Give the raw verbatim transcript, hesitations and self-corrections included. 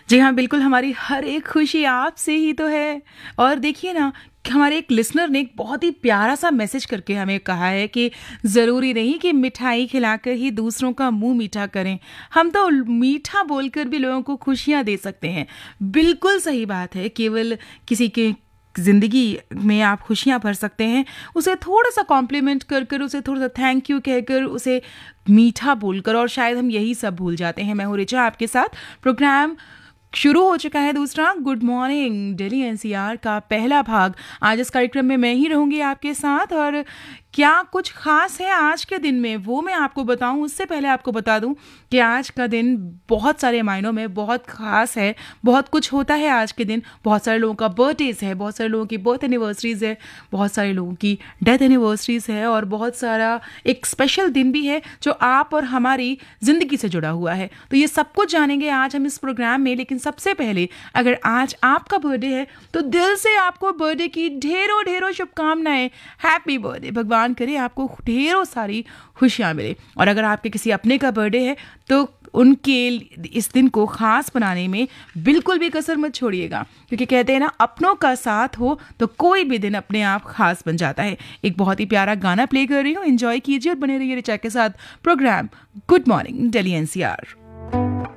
जी हाँ, बिल्कुल, हमारी हर एक खुशी आपसे ही तो है। और देखिए ना, हमारे एक लिसनर ने एक बहुत ही प्यारा-सा मैसेज करके हमें कहा है कि ज़रूरी नहीं कि मिठाई खिलाकर ही दूसरों का मुँह मीठा करें, हम तो मीठा बोलकर भी लोगों को खुशियाँ दे सकते हैं। बिल्कुल सही बात है, केवल किसी के ज़िंदगी में आप खुशियाँ भर सकते हैं, उसे थोड़ा-सा कॉम्प्लीमेंट कर कर, उसे थोड़ा-सा थैंक यू कहकर, उसे मीठा बोलकर, और शायद हम यही सब भूल जाते हैं। मैं हूँ ऋचा आपके साथ। प्रोग्राम शुरू हो चुका है दूसरा गुड मॉर्निंग दिल्ली एनसीआर का पहला भाग। आज इस कार्यक्रम में मैं ही रहूँगी आपके साथ, और क्या कुछ ख़ास है आज के दिन में वो मैं आपको बताऊं। उससे पहले आपको बता दूं कि आज का दिन बहुत सारे मायनों में बहुत ख़ास है। बहुत कुछ होता है आज के दिन। बहुत सारे लोगों का बर्थडेज़ है, बहुत सारे लोगों की बर्थ एनिवर्सरीज़ है, बहुत सारे लोगों की डेथ एनिवर्सरीज़ है, और बहुत सारा एक स्पेशल दिन भी है जो आप और हमारी ज़िंदगी से जुड़ा हुआ है। तो ये सब कुछ जानेंगे आज हम इस प्रोग्राम में। लेकिन सबसे पहले, अगर आज आपका बर्थडे है तो दिल से आपको बर्थडे की ढेरों ढेरों शुभकामनाएं। Happy birthday. भगवान करे आपको ढेरों सारी खुशियां मिले। और अगर आपके किसी अपने का बर्थडे है तो उनके इस दिन को खास बनाने में बिल्कुल भी कसर मत छोड़िएगा, क्योंकि कहते हैं ना, अपनों का साथ हो तो कोई भी दिन अपने आप खास बन जाता है। एक बहुत ही प्यारा गाना प्ले कर रही हूँ, एंजॉय कीजिए और बने रहिए ऋचा के साथ। Programme good morning Delhi NCR.